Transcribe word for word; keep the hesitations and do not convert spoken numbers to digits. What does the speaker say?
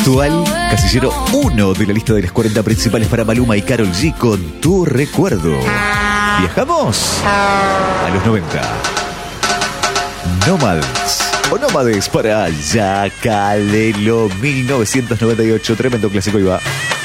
actual casillero uno de la lista de las cuarenta principales para Maluma y Karol G con Tu Recuerdo. Viajamos a los noventa. Nomads o Nómades para Yacalelo, mil novecientos noventa y ocho. Tremendo clásico, y va.